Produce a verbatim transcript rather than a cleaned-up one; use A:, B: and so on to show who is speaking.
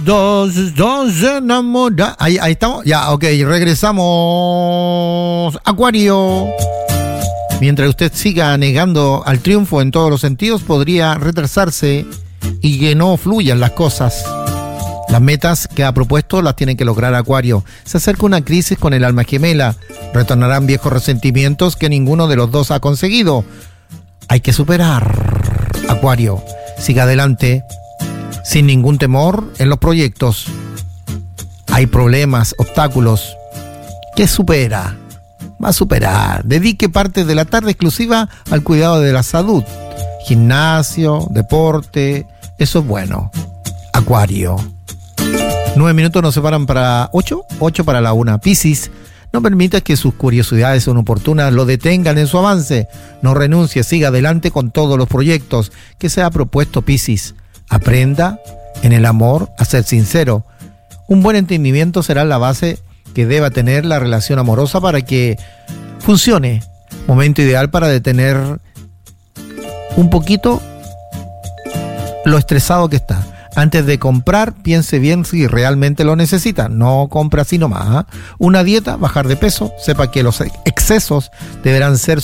A: Dos, dos enamorados. Ahí, ahí estamos. Ya, ok, regresamos. Acuario. Mientras usted siga negando al triunfo en todos los sentidos, podría retrasarse y que no fluyan las cosas. Las metas que ha propuesto las tiene que lograr Acuario. Se acerca una crisis con el alma gemela. Retornarán viejos resentimientos que ninguno de los dos ha conseguido. Hay que superar. Acuario, siga adelante sin ningún temor en los proyectos. Hay problemas, obstáculos que supera. Va a superar. Dedique parte de la tarde exclusiva al cuidado de la salud. Gimnasio, deporte, eso es bueno. Acuario. Nueve minutos nos separan para ocho, ocho para la una. Piscis, no permita que sus curiosidades inoportunas lo detengan en su avance. No renuncie, siga adelante con todos los proyectos que se ha propuesto Piscis. Aprenda en el amor a ser sincero. Un buen entendimiento será la base que deba tener la relación amorosa para que funcione. Momento ideal para detener un poquito lo estresado que está. Antes de comprar, piense bien si realmente lo necesita. No compre así nomás, ¿eh? Una dieta, bajar de peso. Sepa que los excesos deberán ser